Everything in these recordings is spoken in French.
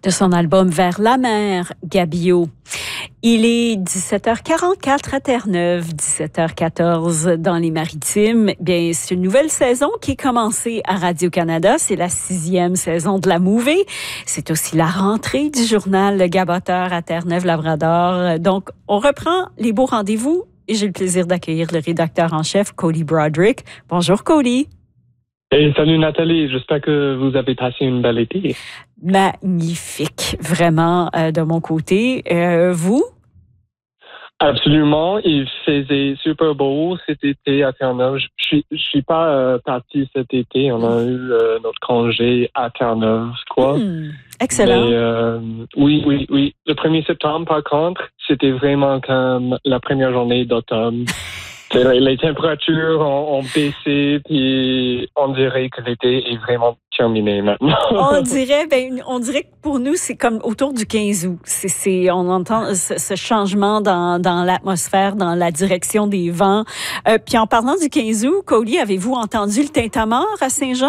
de son album Vers la mer, Gabio. Il est 17h44 à Terre-Neuve, 17h14 dans les Maritimes. Bien, c'est une nouvelle saison qui est commencée à Radio-Canada. C'est la 6e saison de la Mouvée. C'est aussi la rentrée du journal Le Gaboteur à Terre-Neuve-Labrador. Donc, on reprend les beaux rendez-vous et j'ai le plaisir d'accueillir le rédacteur en chef, Cody Broderick. Bonjour, Cody. Hey, salut Nathalie, j'espère que vous avez passé une belle été. Magnifique, vraiment, de mon côté. Vous? Absolument, il faisait super beau cet été à Terre-Neuve. Je suis pas parti cet été, on a eu notre congé à Terre-Neuve, quoi. Excellent. Mais, oui. Le 1er septembre, par contre, c'était vraiment comme la première journée d'automne. Les températures ont baissé, puis on dirait que l'été est vraiment terminé maintenant. on dirait que pour nous, c'est comme autour du 15 août. On entend ce changement dans l'atmosphère, dans la direction des vents. Puis en parlant du 15 août, Cody, avez-vous entendu le tintamarre à Saint-Jean?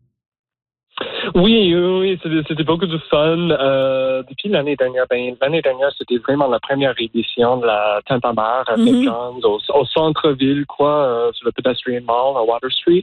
Oui, c'était beaucoup de fun. Depuis l'année dernière, c'était vraiment la première édition de la Tintamarre à St. John's, au centre-ville, sur le Pedestrian Mall à Water Street.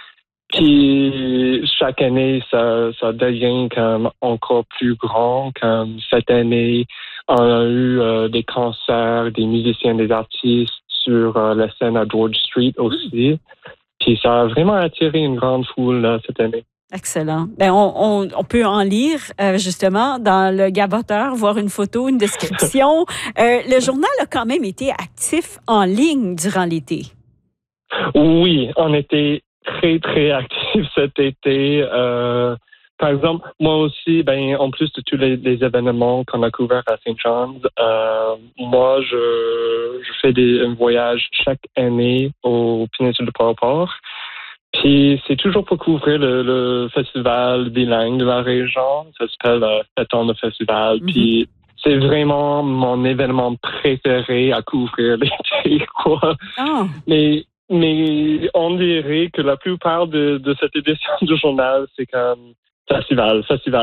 Puis chaque année, ça devient comme encore plus grand. Comme cette année, on a eu des concerts, des musiciens, des artistes sur la scène à George Street aussi. Puis ça a vraiment attiré une grande foule cette année. Excellent. Ben, on peut en lire, justement, dans le Gaboteur, voir une photo, une description. Le journal a quand même été actif en ligne durant l'été. Oui, on était très, très actifs cet été. Par exemple, moi aussi, en plus de tous les événements qu'on a couverts à St. John's, moi, je fais un voyage chaque année au péninsule de Port-au-Port. Puis c'est toujours pour couvrir le festival bilingue de la région. Ça s'appelle Fêtons le festival. Puis c'est vraiment mon événement préféré à couvrir l'été, quoi. Oh. Mais on dirait que la plupart de cette édition du journal, c'est comme festival.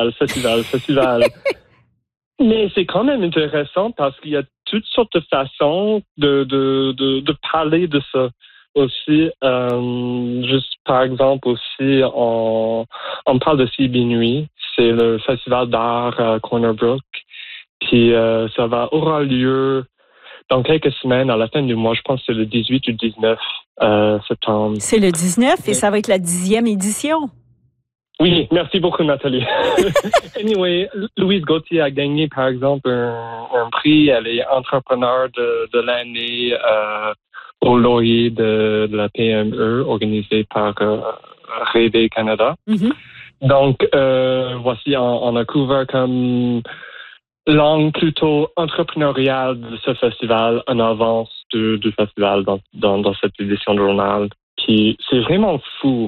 Mais c'est quand même intéressant parce qu'il y a toutes sortes de façons de parler de ça. Aussi, juste par exemple aussi, on parle de CB Nuit, c'est le festival d'art à Corner Brook, puis ça aura lieu dans quelques semaines, à la fin du mois, je pense que c'est le 18 ou 19 septembre. C'est le 19 et ça va être la 10e édition. Oui, merci beaucoup Nathalie. Anyway, Louise Gauthier a gagné par exemple un prix, elle est entrepreneur de l'année au laurier de la PME organisé par Rêver Canada. Donc, voici, on a couvert comme l'angle plutôt entrepreneurial de ce festival en avance du festival dans cette édition de journal. Puis, c'est vraiment fou.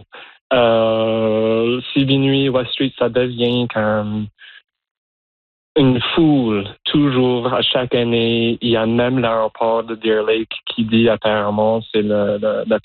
CB Nuit, West Street, ça devient comme une foule, toujours, à chaque année. Il y a même l'aéroport de Deer Lake qui dit apparemment c'est la